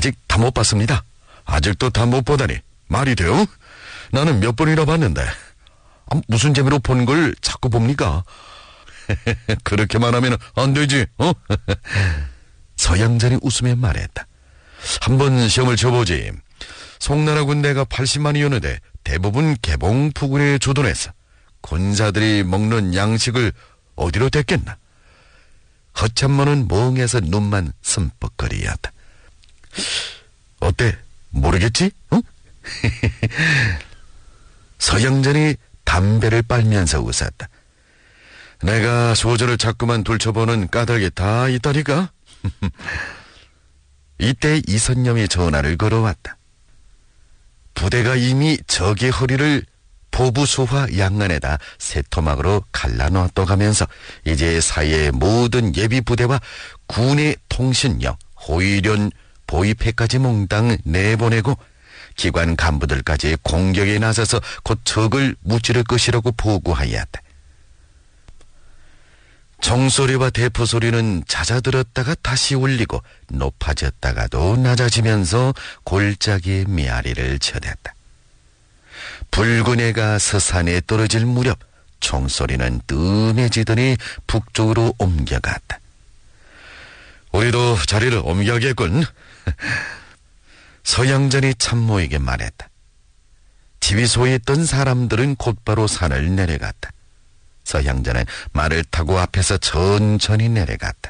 아직 다 못 봤습니다. 아직도 다 못 보다니 말이 돼요? 나는 몇 번이나 봤는데. 무슨 재미로 본 걸 자꾸 봅니까? 그렇게만 하면 안 되지, 어? 서양전이 웃으며 말했다. 한번 시험을 쳐보지. 송나라 군대가 80만이었는데 대부분 개봉 부군에 주둔했어. 군사들이 먹는 양식을 어디로 댔겠나? 허참모는 멍해서 눈만 슴뻑거리었다. 어때? 모르겠지? 응? 서양전이 담배를 빨면서 웃었다. 내가 소절을 자꾸만 둘쳐보는 까닭이 다 있다니까? 이때 이선념이 전화를 걸어왔다. 부대가 이미 적의 허리를 보부수화 양안에다 새토막으로 갈라놓았다고 하면서 이제 사이의 모든 예비부대와 군의 통신력, 호위련, 보위패까지 몽땅 내보내고 기관 간부들까지 공격에 나서서 곧 적을 무찌를 것이라고 보고하였다. 종소리와 대포소리는 잦아들었다가 다시 울리고 높아졌다가도 낮아지면서 골짜기의 메아리를 쳐댔다. 붉은 해가 서산에 떨어질 무렵 총소리는 뜸해지더니 북쪽으로 옮겨갔다. 우리도 자리를 옮겨야겠군. 서양전이 참모에게 말했다. 지휘소에 있던 사람들은 곧바로 산을 내려갔다. 서양전은 말을 타고 앞에서 천천히 내려갔다.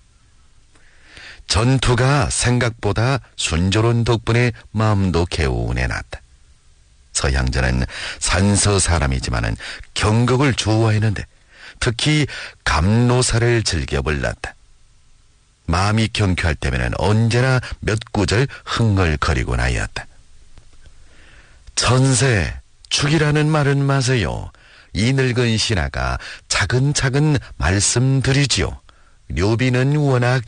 전투가 생각보다 순조로운 덕분에 마음도 개운해놨다. 서양전은 산서 사람이지만은 경극을 좋아했는데 특히 감노사를 즐겨 불렀다. 마음이 경쾌할 때면은 언제나 몇 구절 흥얼거리곤 하였다. 천세, 축이라는 말은 마세요. 이 늙은 신하가 차근차근 말씀드리지요. 료비는 워낙.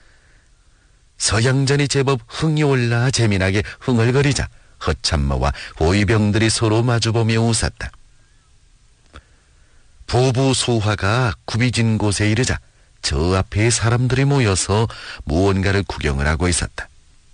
서양전이 제법 흥이 올라 재미나게 흥얼거리자 허참모와 호위병들이 서로 마주보며 웃었다. 보부소화가 굽이진 곳에 이르자 저 앞에 사람들이 모여서 무언가를 구경을 하고 있었다.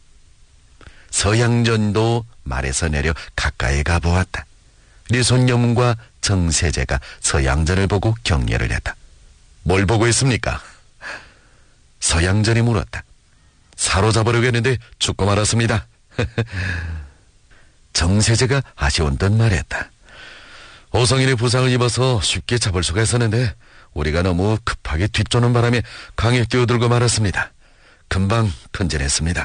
서양전도 말에서 내려 가까이 가보았다. 리손념과 정세제가 서양전을 보고 격려를 했다. 뭘 보고 있습니까? 서양전이 물었다. 사로잡으려고 했는데 죽고 말았습니다. 정세제가 아쉬운 듯 말했다. 오성인이 부상을 입어서 쉽게 잡을 수가 있었는데 우리가 너무 급하게 뒤쫓는 바람에 강에 뛰어들고 말았습니다. 금방 큰전했습니다.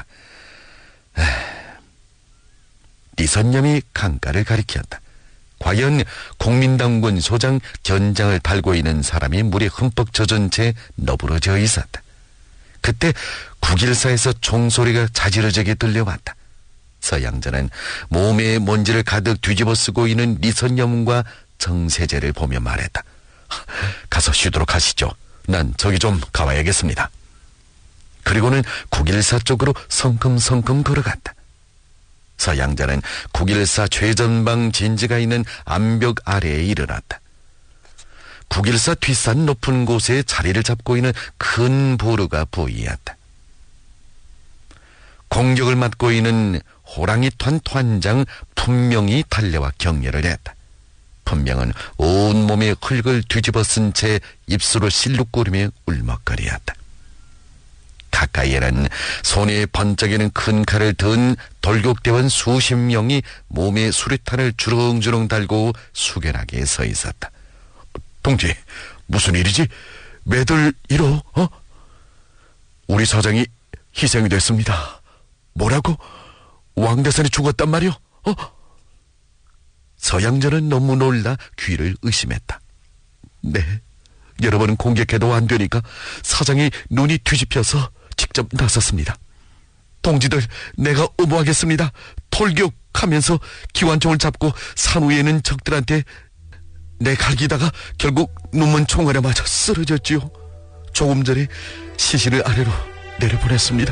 이선념이 강가를 가리켰다. 과연 국민당군 소장 견장을 달고 있는 사람이 물에 흠뻑 젖은 채 너부러져 있었다. 그때 국일사에서 총소리가 자지러지게 들려왔다. 서양전은 몸에 먼지를 가득 뒤집어 쓰고 있는 리선념과 정세제를 보며 말했다. 가서 쉬도록 하시죠. 난 저기 좀 가봐야겠습니다. 그리고는 국일사 쪽으로 성큼성큼 걸어갔다. 서양전은 국일사 최전방 진지가 있는 암벽 아래에 이르렀다. 국일사 뒷산 높은 곳에 자리를 잡고 있는 큰 보루가 보이었다. 공격을 맡고 있는 호랑이 턴 품명이 달려와 격려를 했다. 품명은 온몸에 흙을 뒤집어 쓴 채 입술을 실룩거리며 울먹거리었다. 가까이에는 손에 번쩍이는 큰 칼을 든 돌격대원 수십 명이 몸에 수류탄을 주렁주렁 달고 숙연하게 서 있었다. 동지, 무슨 일이지? 왜들 이러? 우리 사장이 희생이 됐습니다. 뭐라고? 왕대산이 죽었단 말이오? 서양전은 너무 놀라 귀를 의심했다. 네, 여러 번 공격해도 안 되니까 사장이 눈이 뒤집혀서 직접 나섰습니다. 동지들, 내가 의무하겠습니다. 돌격하면서 기관총을 잡고 산 위에는 적들한테 내갈기다가 결국 눈먼 총알에 맞아 쓰러졌지요. 조금 전에 시신을 아래로 내려보냈습니다.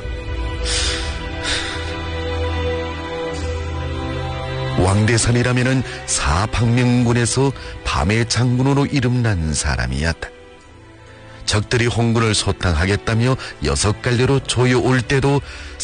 왕대산이라면은 사방명군에서 밤의 장군으로 이름난 사람이었다. 적들이 홍군을 소탕하겠다며 6갈래로 조여올 때도